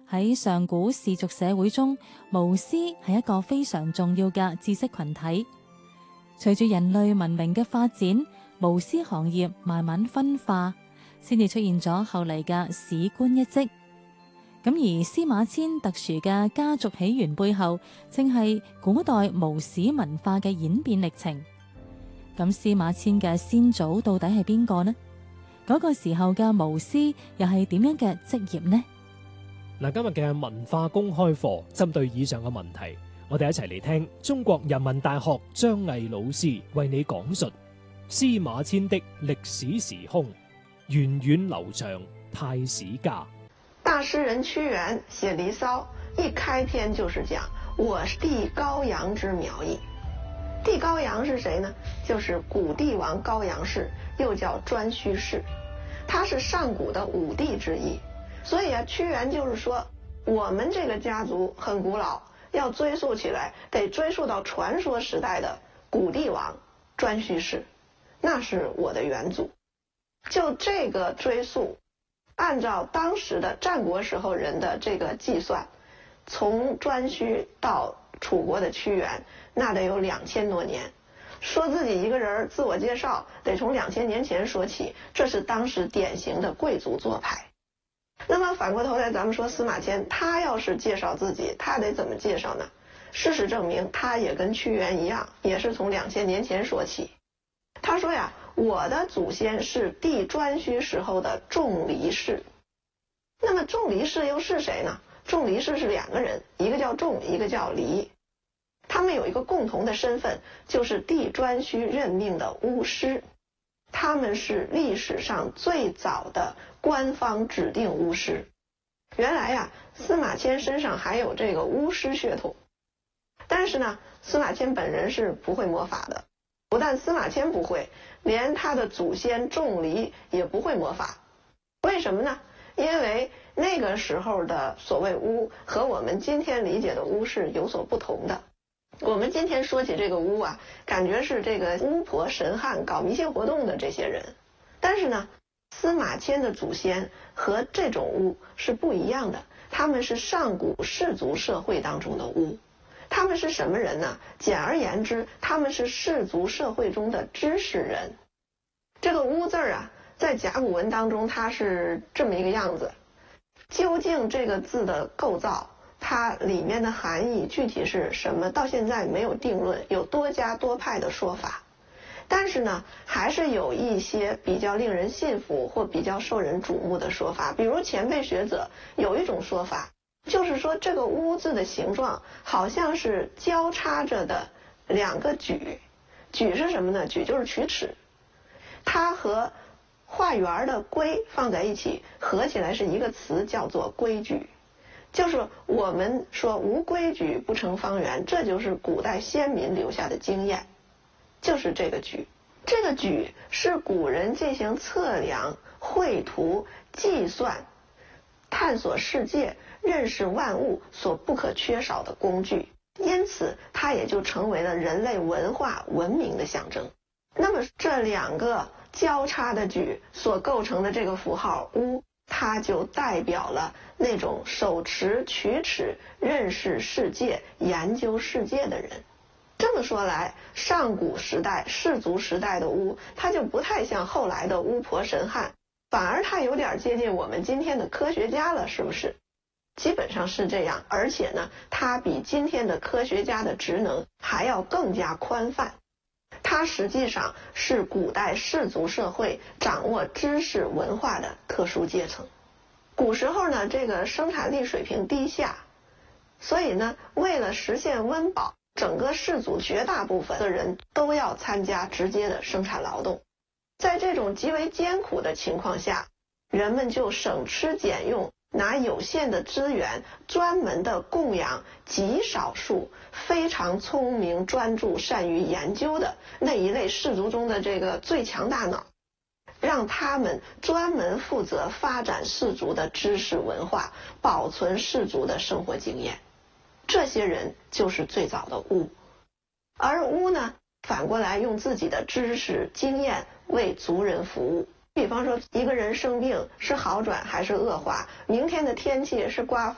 喺上古氏族社會中，巫師係一個非常重要嘅知識群體。隨住人類文明嘅發展，巫師行業慢慢分化，先至出現咗後嚟嘅史官一職。咁而司馬遷特殊嘅家族起源背後，正係古代巫史文化嘅演變歷程。咁司馬遷嘅先祖到底係邊個呢？嗰個時候嘅巫師又係點樣嘅職業呢？ 嗱，今日嘅文化公開課針對以上嘅問題，我哋一齊嚟聽中國人民大學張毅老師為你講述司馬遷的歷史時空，源遠流長太史家。 大詩人屈原寫《離騷》，一開篇就是講我弟高陽之苗裔。弟高陽是誰呢？就是古帝王高陽氏，又叫颛顼氏，他是上古的五帝之一。所以屈原就是說，我們這個家族很古老，要追溯起來，得追溯到傳說時代的古帝王颛顼氏，那是我的遠祖。就這個追溯，按照當時的戰國時候人的這個計算，從颛顼到楚國的屈原，那得有2000多年。說自己一個人自我介紹，得從2000年前說起，這是當時典型的貴族做派。那麼反過頭來，咱們說司馬遷，他要是介紹自己，他得怎麼介紹呢？事實證明，他也跟屈原一樣，也是從2000年前說起。他說呀，我的祖先是帝颛顼時候的仲離氏。那麼仲離氏又是誰呢？仲離氏是兩個人，一個叫仲，一個叫離。他們有一個共同的身份，就是帝颛顼任命的巫師。他們是歷史上最早的官方指定巫師。原來呀，司馬遷身上還有這個巫師血統。但是呢，司馬遷本人是不會魔法的。不但司馬遷不會，連他的祖先仲離也不會魔法。為什麼呢？因為那個時候的所謂巫和我們今天理解的巫是有所不同的。我們今天說起這個巫啊，感覺是這個巫婆神漢搞迷信活動的這些人。但是呢，司馬遷的祖先和這種巫是不一樣的，他們是上古氏族社會當中的巫。他們是什麼人呢？簡而言之，他們是氏族社會中的知識人。這個巫字啊，在甲骨文當中它是這麼一個樣子。究竟這個字的構造，它裡面的含義具體是什麼，到現在沒有定論，有多家多派的說法。但是呢，還是有一些比較令人信服或比較受人矚目的說法。比如前輩學者有一種說法，就是說這個巫字的形狀好像是交叉着的兩個矩。矩是什麼呢？矩就是曲尺，它和畫圓的規放在一起，合起來是一個詞，叫做規矩。就是我們說無規矩不成方圓，這就是古代先民留下的經驗，就是這個矩。這個矩是古人進行測量、繪圖、計算、探索世界、認識萬物所不可缺少的工具，因此它也就成為了人類文化文明的象徵。那麼這兩個交叉的矩所構成的這個符號巫，它就代表了那種手持曲尺認識世界、研究世界的人。這麼說來，上古時代氏族時代的巫，它就不太像後來的巫婆神漢，反而它有點接近我們今天的科學家了，是不是？基本上是這樣，而且呢，它比今天的科學家的職能還要更加寬泛。它實際上是古代氏族社會掌握知識文化的特殊階層。古時候呢，這個生產力水平低下，所以呢，為了實現溫飽，整個氏族絕大部分的人都要參加直接的生產勞動。在這種極為艱苦的情況下，人們就省吃儉用，拿有限的資源專門的供養極少數非常聰明、專注、善於研究的那一類氏族中的這個最強大腦，讓他們專門負責發展氏族的知識文化，保存氏族的生活經驗。這些人就是最早的巫。而巫呢，反過來用自己的知識經驗為族人服務。比方說，一個人生病是好轉還是惡化，明天的天氣是颳